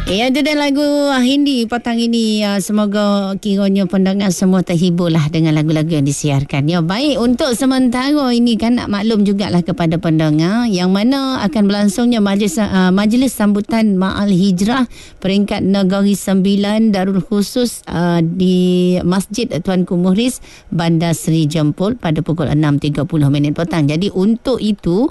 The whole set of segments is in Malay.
Ya, itu dah lagu Hindi petang ini. Semoga kiranya pendengar semua terhiburlah dengan lagu-lagu yang disiarkan. Ya, baik, untuk sementara ini kan nak maklum jugalah kepada pendengar yang mana akan berlangsungnya majlis sambutan Ma'al Hijrah peringkat Negeri Sembilan Darul Khusus di Masjid Tuanku Mukhlis Bandar Seri Jempol pada pukul 6.30 petang. Jadi untuk itu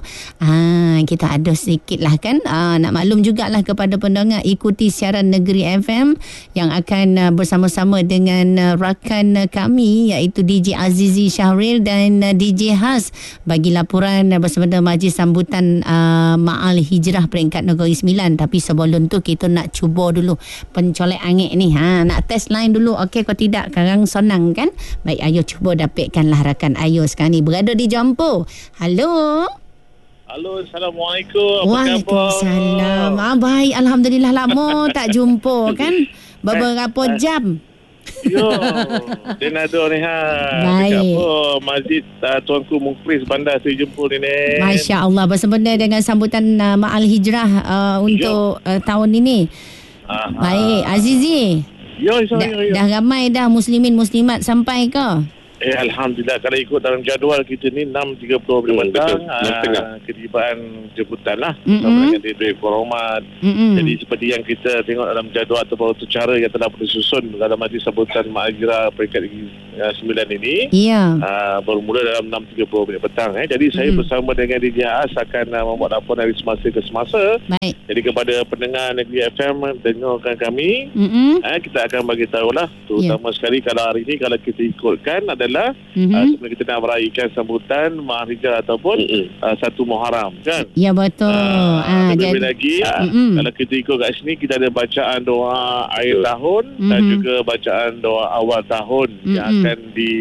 kita ada sedikit lah kan, nak maklum jugalah kepada pendengar, ikuti siaran Negeri FM yang akan bersama-sama dengan rakan kami iaitu DJ Azizi Syahril dan DJ Has bagi laporan bersama majlis sambutan Ma'al Hijrah peringkat Negeri Sembilan. Tapi sebelum tu kita nak cuba dulu pencolek angin ni, nak test line dulu. Okey, kalau tidak sekarang senang kan. Baik, ayo cuba dapatkanlah rakan ayo sekarang ni berada di Jampo. Halo. Halo, Assalamualaikum. Waalaikumsalam. Baik, Alhamdulillah, lama tak jumpa kan. Beberapa jam. Yo, dia nak ada ni Baik. Masjid Tuanku Mukhlis Bandar Seri Jempol ni. Masya Allah, bersempena dengan sambutan Ma'al Hijrah untuk tahun ini. Baik, Azizi. Yo. Dah ramai dah muslimin muslimat sampai ke? Alhamdulillah, kalau ikut dalam jadual kita ni 6.30 petang ketibaan jemputan lah sama dengan Direktur Hormat. Jadi seperti yang kita tengok dalam jadual atau cara yang telah disusun dalam majlis sambutan Ma'al Hijrah peringkat 9 ini, bermula dalam 6.30 petang. Jadi saya bersama dengan DJ As akan membuat laporan dari semasa ke semasa. Baik. Jadi kepada pendengar Negeri FM dengarkan kami, kita akan bagi tahulah terutama sekali kalau hari ini kalau kita ikutkan adalah sebenarnya kita nak meraihkan sambutan Ma'al Hijrah ataupun 1 Muharram kan. Ya, betul. Lebih lagi kalau kita ikut kat sini kita ada bacaan doa akhir tahun dan juga bacaan doa awal tahun yang akan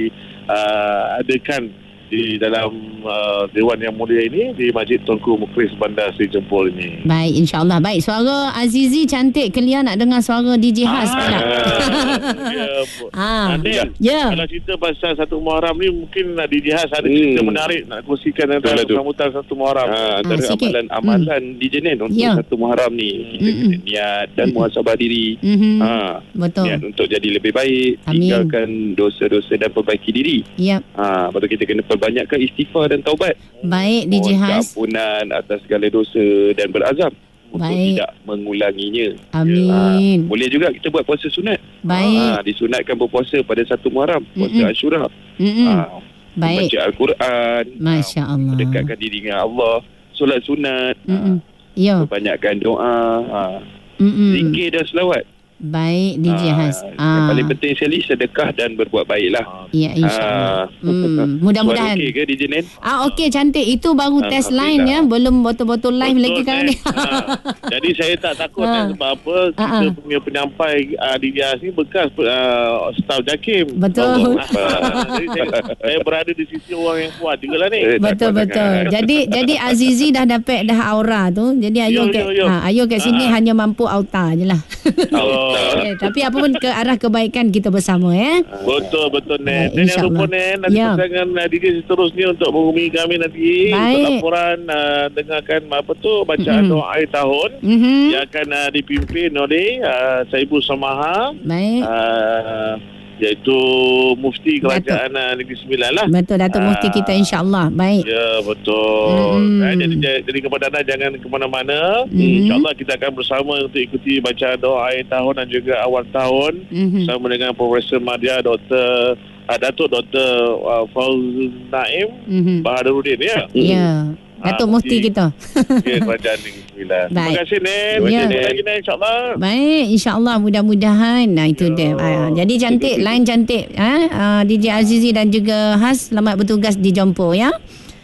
diadakan di dalam Dewan Yang Mulia ini di Masjid Tuanku Mukhlis Bandar Seri Jempol ini. Baik, insyaAllah. Baik, suara Azizi cantik. Clear nak dengar suara DJ Has pula. Kalau cerita pasal 1 Muharram ni mungkin DJ Has ada cerita menarik nak kongsikan tentang sambutan 1 Muharram. Antara amalan DJ Nen untuk 1 Muharram ni, kita kena niat dan muhasabah diri. Betul. Niat untuk jadi lebih baik, tinggalkan dosa-dosa dan perbaiki diri. Lepas tu kita kena perbanyakkan istighfar dan taubat. Baik, DJ Has. Ampunan atas segala dosa dan berazam untuk tidak mengulanginya. Amin. Boleh juga kita buat puasa sunat. Baik. Disunatkan berpuasa pada 1 Muharram, puasa Ashura. Baik. Baca Al-Quran. Masya Allah. Dekatkan diri dengan Allah. Solat sunat. Perbanyakkan doa. Zikir dan selawat. Baik, DJ Has. Yang paling penting sekali sedekah dan berbuat baiklah. Ya, insyaAllah. Mudah-mudahan. Okey ke DJ Nen? Okey, cantik. Itu baru test line ya. Belum betul-betul live lagi sekarang ni. Jadi saya tak takut sebab apa, kita punya penyampai DJ Has ni bekas staf JAKIM. Betul. Jadi saya berada di sisi orang yang kuat juga lah ni. Betul. Jadi Azizi dah dapat dah aura tu. Jadi ayo kat sini hanya mampu auta je lah. Tapi apa pun ke arah kebaikan kita bersama ya. Betul Nen. Dan jangan lupa Nen, nanti dengan DJ seterusnya untuk menghubungi kami nanti untuk laporan dengarkan bacaan doa akhir tahun yang akan dipimpin oleh Saibul Samaha. Baik. Iaitu Mufti Kerajaan Negeri Sembilan lah. Betul, Datuk Mufti kita insyaAllah. Baik. Ya, betul. Jadi kepada anda jangan ke mana-mana. InsyaAllah kita akan bersama untuk ikuti bacaan doa akhir tahun dan juga awal tahun bersama dengan Profesor Madya Datuk Dr. Fauzul Naim Bahaduruddin ya. Ya. Datuk Mufti kita. Kerajaan Negeri Sembilan. Terima kasih Nen. Lagi Nen insyaAllah. Baik, insyaAllah mudah-mudahan. Itu dia. Jadi cantik, line cantik. DJ Azizi dan juga Has, selamat bertugas di Jompo ya.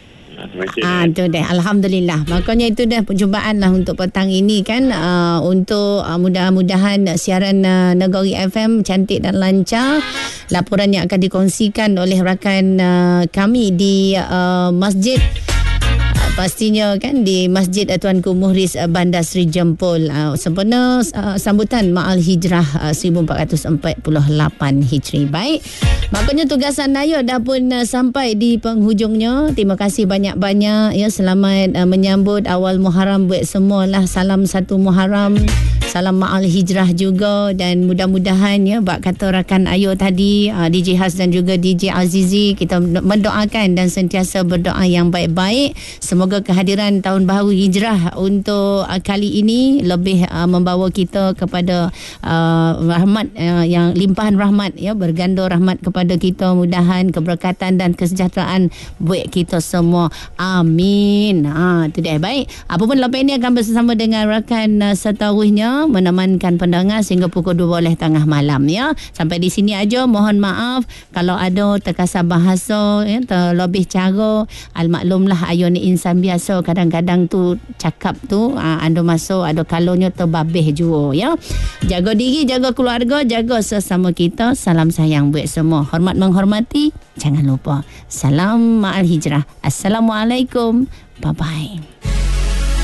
Itu deh, Alhamdulillah. Makanya itu dah percubaan lah untuk petang ini kan, untuk mudah-mudahan siaran Negeri FM cantik dan lancar. Laporan yang akan dikongsikan oleh rakan kami di Masjid pastinya kan di Masjid Tuanku Muhriz Bandar Seri Jempol sempena sambutan Ma'al Hijrah 1448 Hijri. Baik, makanya tugasan Nayo dah pun sampai di penghujungnya. Terima kasih banyak-banyak ya, selamat menyambut awal Muharram buat semualah. Salam satu Muharram, salam Ma'al Hijrah juga, dan mudah-mudahan ya bak kata rakan Ayo tadi, DJ Has dan juga DJ Azizi, kita mendoakan dan sentiasa berdoa yang baik-baik. Semoga kehadiran tahun baru Hijrah untuk kali ini lebih membawa kita kepada rahmat, yang limpahan rahmat ya, berganda rahmat kepada kita, mudahan keberkatan dan kesejahteraan buat kita semua. Amin. Itu dia. Baik, apapun lepas ini akan bersama dengan rakan seterusnya menemankan pendengar sehingga pukul 12 malam ya. Sampai di sini aja, mohon maaf kalau ada terkasar bahasa ya, terlebih cara. Al-maklumlah Ayo ni insan biasa, kadang-kadang tu cakap tu ada masuk, ada kalanya terbabih juga ya. Jaga diri, jaga keluarga, jaga sesama kita. Salam sayang buat semua. Hormat menghormati, jangan lupa. Salam Ma'al Hijrah. Assalamualaikum. Bye-bye.